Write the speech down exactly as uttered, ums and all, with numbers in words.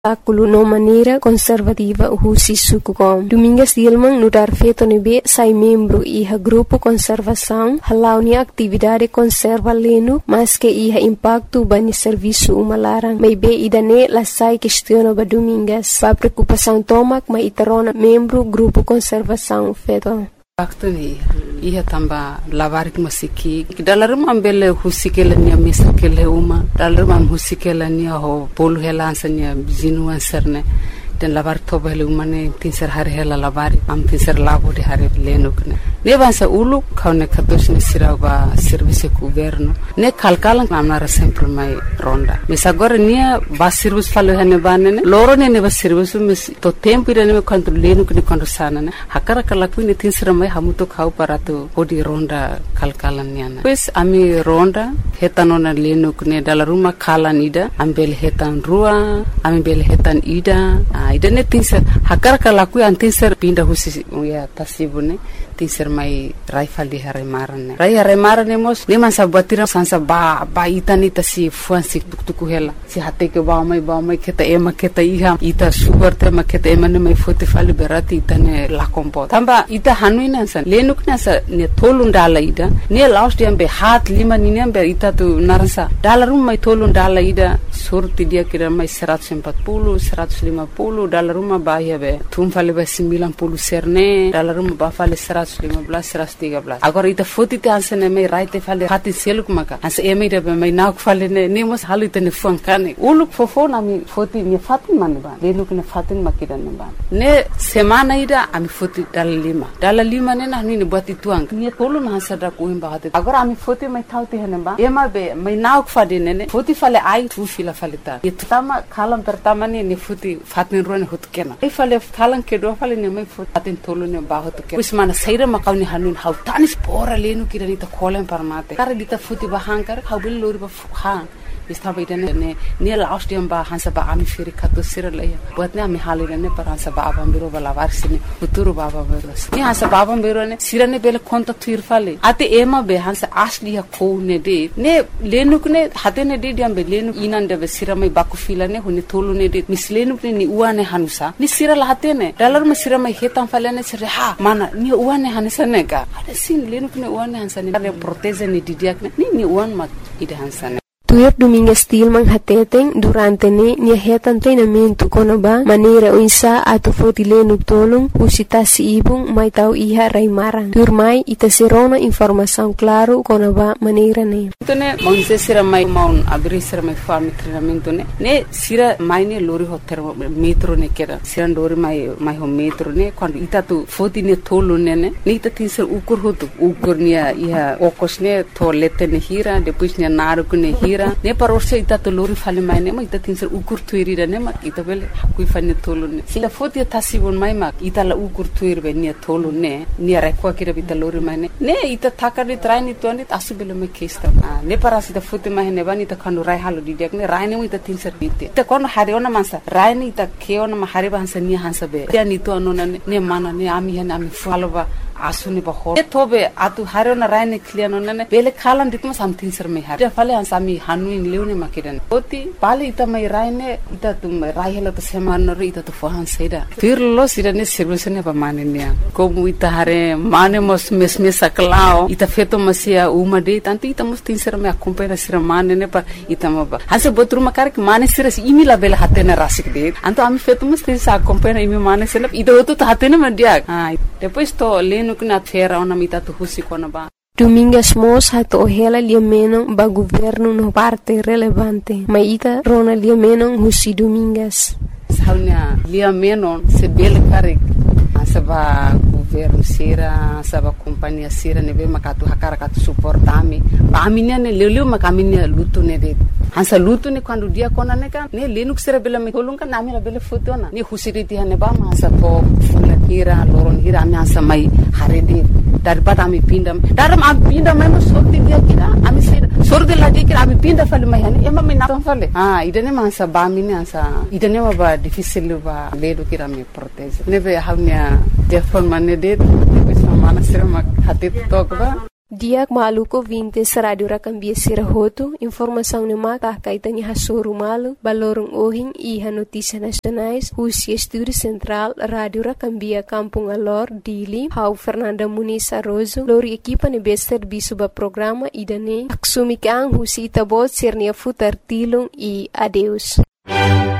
Akuluno maneira conservativa husi sukukom. Domingas Dilman nudar feto nebe sai membro iha grupo conservação halaunia atividade conserva leno mas que iha impacto bani serviço umalarang. May be idane la sai questiona ba Domingas. Pa preocupação tomak may itarona membro grupo conservação feto. Waktu ni ia tamba lavar que masiki dalam rumah bele husikela nia mesakele uma dalam rumah husikela nia ho polu helansanya zinuan serne dan lavar toba le uma ne tinser hari hela lavar am tinser lavo de hari lenuk ne ne bansa ulu kau ne katos ne siraba serviço governo ne kalkalan amnara sempre mai ronda mas agora nia ba serviço falo hane bane ne loro ne ne ba serviço mas to tempo ira ne quando lenuk ne quando sana ne hakara kalaku ne tinser mai hamuto kau para tu odi ronda kalkalan nia na pues ami ronda hetanona lenuk ne dalam rumah kalan ida ambel hetan rua ami bel hetan ida ida ne tinser hakara kalaku an tinser pindah husi ya tasibune tinser mai raifal di hari marane rai hari marane mos ne man sabatira sansa ba ba itani tasi fuansi tuktuku hela si hate ke ba mai ba mai keta ema keta iha ita sugar te ma keta ema ne mai fote fali berati itane la kompo tamba ita hanuina san lenuk na sa ne tolun dala ida ne laos dia be hat lima ni ne be ita tu narasa dala rum mai tolun dala ida surti dia kira mai seratus empat puluh seratus lima puluh dala rumah bahia be tum fali be sembilan puluh serne dala rumah ba fali seratus lima belas seratus tiga belas agora ita foto te ansene mai raite fale hati seluk maka asa eme ida be mai nak fale ne ne mos halu te ne fuankane uluk fofo na mi foto ni fatin man ba lenuk ne fatin makida ne ba ne semana ida ami foto dala lima dala lima ne na ni ne buat ituang ni tolu na sada ko imba hate agora ami foto mai tauti hene ba ema be mai nak fade ne ne foto fale ai tu fila fale ta itama kalam pertama ne ne foto fatin ro ne hot kena ai fale kalan ke do fale ne mai foto fatin tolu ne ba hot kena wis mana saira makawni hanun hau tanis pora lenu kira nita kolen parmate kara dita futi bahankar hau bil lori ba han istaba ida ne ne laos diam ba hansa ba ami firi kato siralaya buat ne ami halira ne par hansa ba abam biro bala varsine uturu baba beros ne hansa ba abam biro ne sirane bele konta tuir fale ate ema be hansa asli ha ko ne de ne lenu ne hate ne de diam be lenu inan de sirame baku fila ne hone tolu ne de mislenu ne ni uane hanusa ni sirala hate ne dalar ma sirame hetan fale ne sire ha mana ni uane hanusa ne ka ade sin lenu ne uane hansa ne de proteze ni didiak ne ni uan mat ide hansa ne Tuir Domingas Dilman hateteng durante ne nia hetan treinamento konoba maneira uinsa atu foti lenuk tolong usita si ibung mai tau iha raimarang. Tuir mai ita serona informação claro konoba maneira ne. Itu ne maunse sira mai maun abri sira mai farm treinamento ne. Ne sira mai ne lori hotel metro ne kera. Sira lori mai mai ho metro ne quando ita tu foti ne tolu ne ne. Ne ita tinser ukur hotu ukur nia iha okos ne toalete ne hira depois nia naruku ne hira ne parorse ita to lori fale mai ne ma ita tinser ukur tuirira ne ma ita bele kui fane tolu ne sila foti tasibon mai ma ita la ukur tuir be ne tolu ne ne rekwa kira bita lori mai ne ne ita takari traini to ne asubele me kesta ne paras ita foti mai ne bani ita kanu rai halu di dek ne rai ne ita tinser bite ita kono hari ona mansa rai ne ita keona ma hari bansa ni hansa be ya ni to anona ne mana ne ami hena ami faloba asuni ba ho tobe atu harona raine kliano ne bele khalan ditma something sir me har fale an sami hanu in leune makidan oti pali ita mai raine ita tum rai hela to seman no ita to fohan seida fir lo sirane service ne ba mane ne ko mu ita hare mane mos mes mes saklao ita feto masia uma de tanto ita mos tin sir me acompanha sir mane ne pa ita ma ba hanse botru makar ke mane sir imi la bele hatena rasik de anto ami feto mos tin sa acompanha imi mane sir ita oto to hatena ma dia ha depois to leno kuna fera ona mita tu husi kona ba Domingas mos hato ohela liameno ba governo no parte relevante ma ita rona liameno husi Domingas saunya liameno se bele kare asaba governo sira asaba companhia sira nebe makatu hakara katu suportami ba aminia ne leleu makaminia lutu ne de hansa lutu ne quando dia kona ne kan ne lenuk sira bela me kolung kan nami la bele fotona ne husiriti hane ba ma sa to fulan hira loron hira ami hansa mai harede daripada ami pindam daram ami pindam mai sorti dia kira ami sira sorti la dia kira ami pinda fale mai hane ema me na fale ah idane ma hansa ba mine hansa idane ma ba difficile ba ledo kira me protege nebe hawnya telefon mane de depois mana sira mak hati tok ba Dia maluco vintes Rádio Rakambia Sirahoto, informação no mata kaitannya hasoro malu, balorong ohing iha notícias nacionais, Rússia Estúdio Central, Rádio Rakambia Kampung Alor, Dili, Hau Fernanda Muniz Arrozo, lori equipa ne bester bisuba programa idane, aksumi kang husi itabot sirnia futar tilong e adeus.